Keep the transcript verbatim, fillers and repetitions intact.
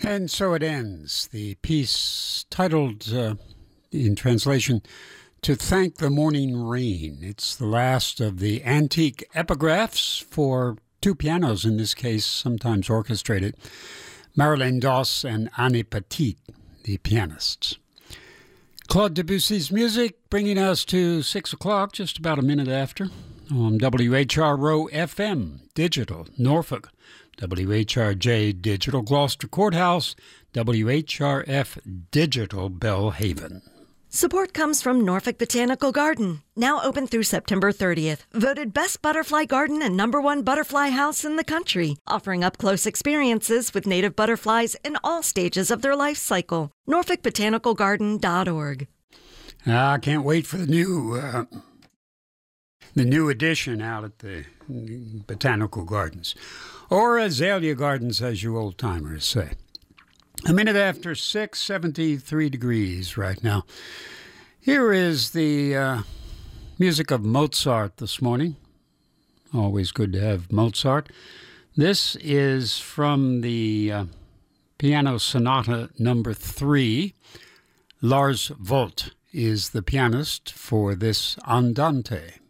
And so it ends. The piece titled, uh, in translation, To Thank the Morning Rain. It's the last of the antique epigraphs for two pianos, in this case, sometimes orchestrated. Marilyn Doss and Annie Petit, the pianists. Claude Debussy's music bringing us to six o'clock, just about a minute after, on W H R O F M, Digital, Norfolk, W H R J Digital, Gloucester Courthouse, W H R F Digital, Belhaven. Support comes from Norfolk Botanical Garden, now open through September thirtieth. Voted best butterfly garden and number one butterfly house in the country, offering up-close experiences with native butterflies in all stages of their life cycle. norfolk botanical garden dot org. I can't wait for the new uh, the new edition out at the Botanical Gardens, or Azalea Gardens, as you old-timers say. A minute after six, seventy-three degrees right now. Here is the uh, music of Mozart this morning. Always good to have Mozart. This is from the uh, Piano Sonata number three. Lars Volt is the pianist for this Andante.